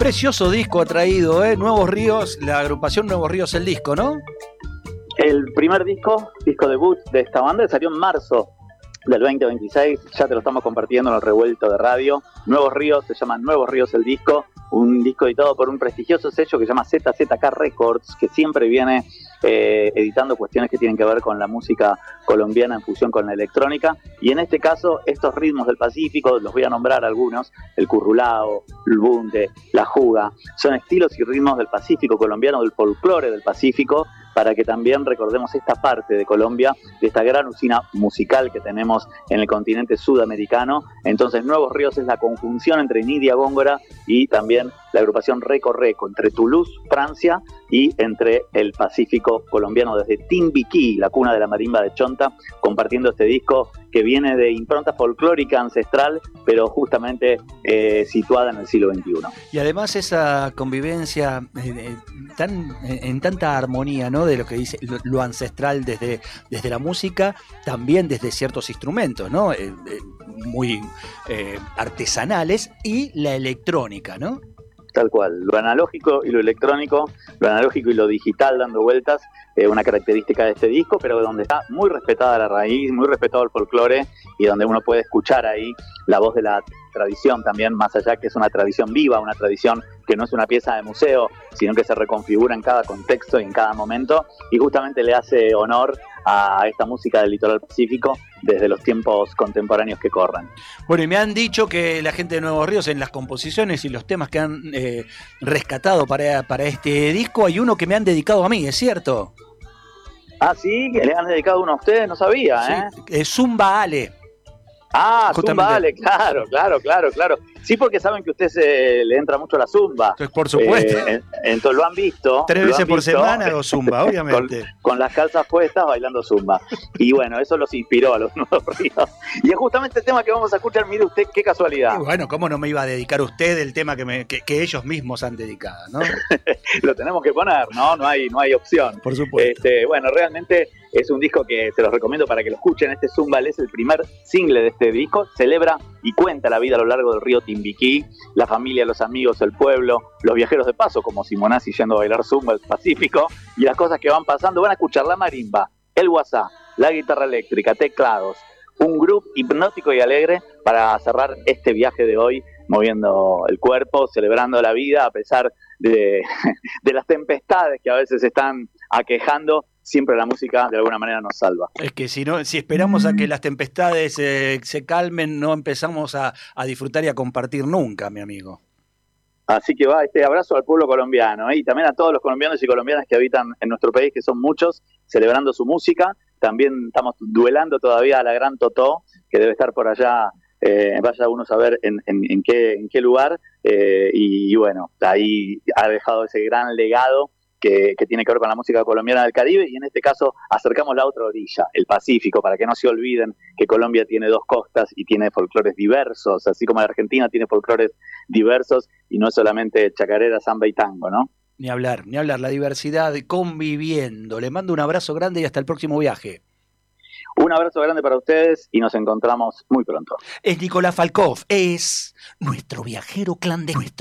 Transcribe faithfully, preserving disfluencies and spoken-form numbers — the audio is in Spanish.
Precioso disco ha traído, ¿eh? Nuevos Ríos, la agrupación Nuevos Ríos, el disco, ¿no? El primer disco, disco debut de esta banda, salió en marzo del veinte veintiséis, ya te lo estamos compartiendo en el revuelto de radio. Nuevos Ríos, se llama Nuevos Ríos el disco, un disco editado por un prestigioso sello que se llama Z Z K Records, que siempre viene eh, editando cuestiones que tienen que ver con la música colombiana en fusión con la electrónica, y en este caso estos ritmos del Pacífico, los voy a nombrar algunos: el currulao, el bunde, la juga, son estilos y ritmos del Pacífico colombiano, del folclore del Pacífico, para que también recordemos esta parte de Colombia, de esta gran usina musical que tenemos en el continente sudamericano. Entonces Nuevos Ríos es la conjunción entre Nidia Góngora y también la agrupación Reco Reco, entre Toulouse, Francia, y entre el Pacífico colombiano, desde Timbiquí, la cuna de la marimba de Chonta, compartiendo este disco que viene de impronta folclórica ancestral, pero justamente eh, situada en el siglo veintiuno. Y además esa convivencia eh, tan, en tanta armonía, ¿no?, de lo que dice lo, lo ancestral desde, desde la música, también desde ciertos instrumentos, ¿no?, eh, eh, muy eh, artesanales, y la electrónica, ¿no? Tal cual, lo analógico y lo electrónico, lo analógico y lo digital dando vueltas, eh, una característica de este disco, pero donde está muy respetada la raíz, muy respetado el folclore, y donde uno puede escuchar ahí la voz de la tradición también, más allá que es una tradición viva, una tradición que no es una pieza de museo, sino que se reconfigura en cada contexto y en cada momento, y justamente le hace honor a esta música del litoral pacífico desde los tiempos contemporáneos que corren. Bueno, y me han dicho que la gente de Nuevos Ríos, en las composiciones y los temas que han eh, rescatado para, para este disco, hay uno que me han dedicado a mí, ¿es cierto? Ah, sí, que le han dedicado uno a ustedes, no sabía, ¿eh? Sí, eh, Zumba Ale. Ah, Zumba Ale, claro, claro, claro, claro. Sí, porque saben que a usted se le entra mucho la zumba. Entonces, por supuesto. Eh, entonces lo han visto. Tres veces por visto, semana hago zumba, obviamente. Con, con las calzas puestas bailando zumba. Y bueno, eso los inspiró a los Nuevos Ríos. Y es justamente el tema que vamos a escuchar, mire usted, qué casualidad. Y bueno, ¿cómo no me iba a dedicar a usted el tema que, me, que, que ellos mismos han dedicado, ¿no? Lo tenemos que poner, ¿no? No hay, no hay opción. Por supuesto. Este, bueno, realmente es un disco que se los recomiendo para que lo escuchen. Este Zumba es el primer single de este disco. Celebra y cuenta la vida a lo largo del río Timbiquí, la familia, los amigos, el pueblo, los viajeros de paso, como Simonazzi yendo a bailar zumba al Pacífico, y las cosas que van pasando. Van a escuchar la marimba, el guasá, la guitarra eléctrica, teclados, un grupo hipnótico y alegre para cerrar este viaje de hoy, moviendo el cuerpo, celebrando la vida a pesar de, de las tempestades que a veces están aquejando. Siempre la música de alguna manera nos salva. Es que si no, si esperamos a que las tempestades eh, se calmen, no empezamos a, a disfrutar y a compartir nunca, mi amigo. Así que va este abrazo al pueblo colombiano, ¿eh? Y también a todos los colombianos y colombianas que habitan en nuestro país, que son muchos, celebrando su música. También estamos duelando todavía a la gran Totó, que debe estar por allá, eh, vaya uno a saber en, en, en, qué, en qué lugar, eh, y, y bueno, ahí ha dejado ese gran legado Que, que tiene que ver con la música colombiana del Caribe, y en este caso acercamos la otra orilla, el Pacífico, para que no se olviden que Colombia tiene dos costas y tiene folclores diversos, así como la Argentina tiene folclores diversos, y no es solamente chacarera, samba y tango, ¿no? Ni hablar, ni hablar, la diversidad conviviendo. Le mando un abrazo grande y hasta el próximo viaje. Un abrazo grande para ustedes y nos encontramos muy pronto. Es Nicolás Falcoff, es nuestro viajero clandestino.